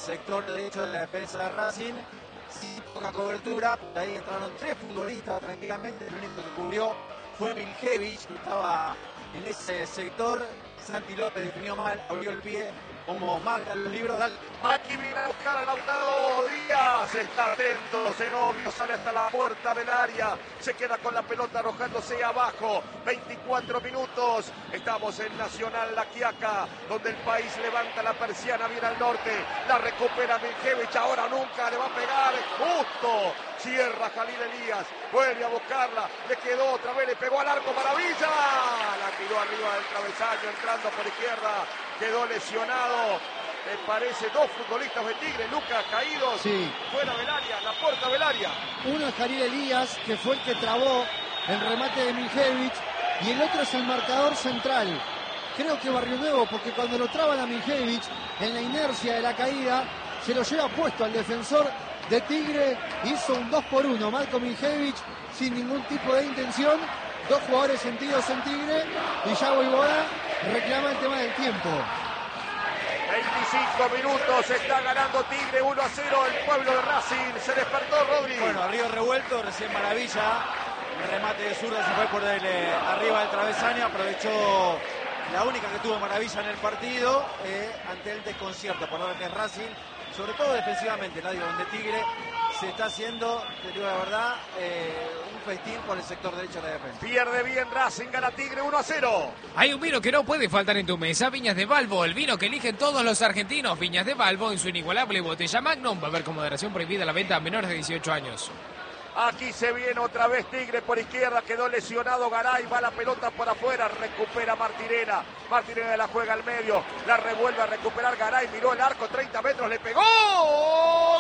sector derecho de la defensa de Racing, sin poca cobertura. Ahí entraron 3 futbolistas tranquilamente, el único que cubrió fue Miljevich, que estaba en ese sector. Santi López definió mal, abrió el pie, como marcan los libros. Aquí viene a buscar a Lautaro Díaz, está atento, Zenobio sale hasta la puerta del área, se queda con la pelota arrojándose abajo. 24 minutos, estamos en Nacional La Quiaca, donde el país levanta la persiana bien al norte, la recupera Miljevich, ahora nunca le va a pegar, justo, cierra Jalil Elías, vuelve a buscarla, le quedó otra vez, le pegó al arco, maravilla, la tiró arriba del travesaño, entrando por izquierda, quedó lesionado. Me parece 2 futbolistas de Tigre, Lucas, caídos, sí, fuera del área, la puerta del área. Uno es Jalil Elías, que fue el que trabó el remate de Miljevich, y el otro es el marcador central. Creo que Barrio Nuevo, porque cuando lo traban a Miljevich, en la inercia de la caída, se lo lleva puesto al defensor de Tigre, hizo un 2-1, Marco Miljevich, sin ningún tipo de intención. 2 jugadores sentidos en Tigre, y Yago Iborá reclama el tema del tiempo. 25 minutos, está ganando Tigre 1-0 el pueblo de Racing. Se despertó Rodri. Bueno, abrió revuelto, recién Maravilla. El remate de zurda se fue por arriba del travesaño. Aprovechó la única que tuvo Maravilla en el partido ante el desconcierto, por lo que es Racing, sobre todo defensivamente, donde Tigre se está haciendo, te digo la verdad, un festín por el sector derecho de la defensa. Pierde bien Racing, gana Tigre 1-0. Hay un vino que no puede faltar en tu mesa, Viñas de Valvo, el vino que eligen todos los argentinos. Viñas de Valvo en su inigualable botella Magnum, va a haber con moderación prohibida la venta a menores de 18 años. Aquí se viene otra vez Tigre por izquierda, quedó lesionado Garay, va la pelota por afuera, recupera Martinera, Martinera la juega al medio, la revuelve a recuperar Garay, miró el arco, 30 metros, le pegó.